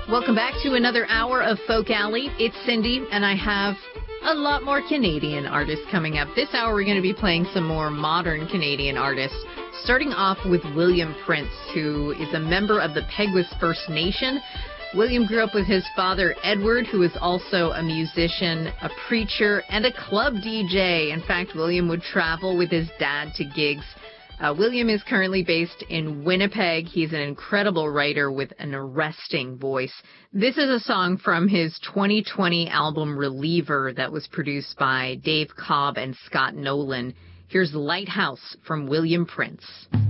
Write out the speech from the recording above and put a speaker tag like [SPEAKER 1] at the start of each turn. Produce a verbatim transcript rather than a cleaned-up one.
[SPEAKER 1] Welcome back to another hour of Folk Alley. It's Cindy, and I have a lot more Canadian artists coming up. This hour, we're going to be playing some more modern Canadian artists, starting off with William Prince, who is a member of the Peguis First Nation. William grew up with his father, Edward, who is also a musician, a preacher, and a club D J. In fact, William would travel with his dad to gigs. Uh, William is currently based in Winnipeg. He's an incredible writer with an arresting voice. This is a song from his twenty twenty album Reliever that was produced by Dave Cobb and Scott Nolan. Here's Lighthouse from William Prince.